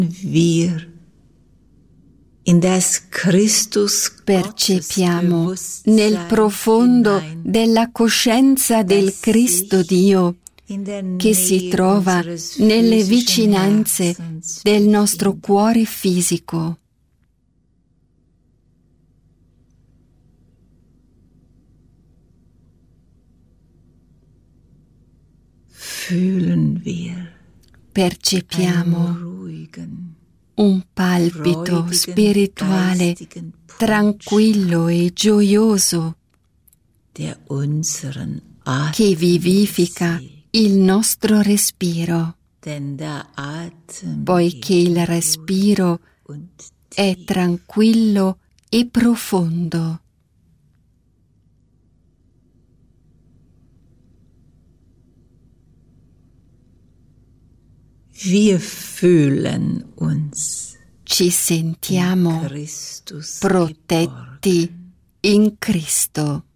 Percepiamo nel profondo della coscienza del Cristo Dio che si trova nelle vicinanze del nostro cuore fisico. Percepiamo un palpito spirituale tranquillo e gioioso che vivifica il nostro respiro, poiché il respiro è tranquillo e profondo. Ci sentiamo protetti in Cristo.